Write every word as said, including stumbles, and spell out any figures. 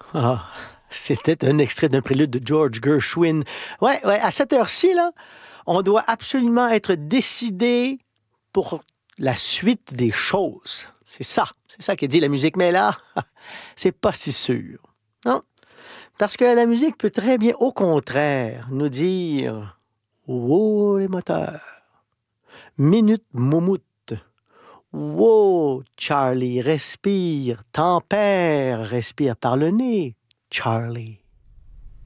Ah, c'était un extrait d'un prélude de George Gershwin. Ouais, ouais, à cette heure-ci, là, on doit absolument être décidé pour la suite des choses. C'est ça, c'est ça qui dit la musique. Mais là, c'est pas si sûr. Non, parce que la musique peut très bien, au contraire, nous dire «Wow, les moteurs! Minute moumoute! Wow, Charlie, respire! Tempère, respire par le nez, Charlie!»